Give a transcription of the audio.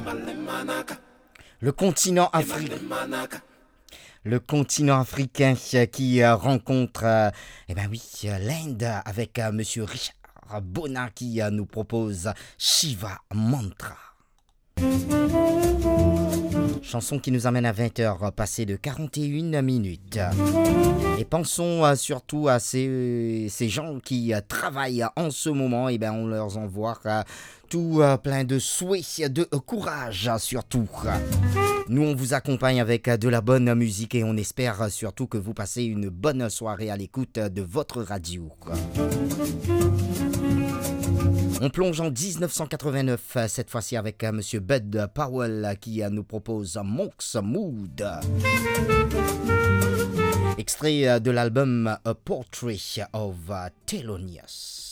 Le continent africain. Le continent africain qui rencontre l'Inde avec Monsieur Richard Bonin qui nous propose Shiva Mantra. Chanson qui nous amène à 20h, passé de 41 minutes. Et pensons surtout à ces gens qui travaillent en ce moment. Et on leur envoie tout plein de souhaits, de courage surtout. Nous, on vous accompagne avec de la bonne musique et on espère surtout que vous passez une bonne soirée à l'écoute de votre radio. On plonge en 1989, cette fois-ci avec Monsieur Bud Powell qui nous propose Monk's Mood. Extrait de l'album A Portrait of Thelonious.